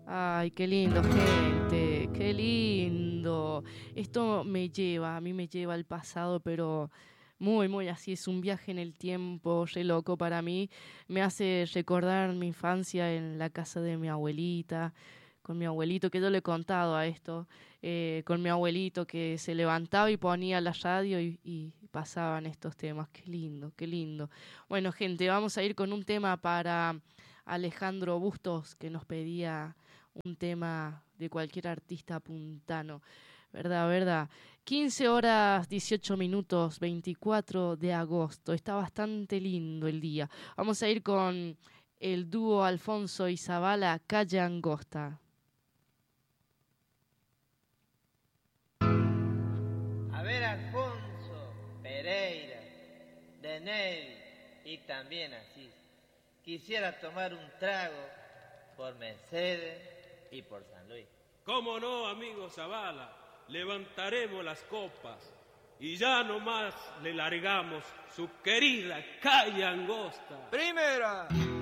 Ay, qué lindo, gente, qué lindo. Esto a mí me lleva al pasado, pero muy, muy así. Es un viaje en el tiempo, re loco para mí. Me hace recordar mi infancia en la casa de mi abuelita, con mi abuelito, que yo le he contado a esto, con mi abuelito que se levantaba y ponía la radio y pasaban estos temas. Qué lindo, qué lindo. Bueno, gente, vamos a ir con un tema para Alejandro Bustos, que nos pedía un tema de cualquier artista puntano. ¿Verdad, verdad? 15 horas 18 minutos, 24 de agosto. Está bastante lindo el día. Vamos a ir con el dúo Alfonso y Zavala, Calle Angosta. A ver, Alfonso, Pereira, Denel y también Asís. Quisiera tomar un trago por Mercedes y por San Luis. ¿Cómo no, amigo Zavala? Levantaremos las copas y ya nomás le largamos su querida calle Angosta. Primera.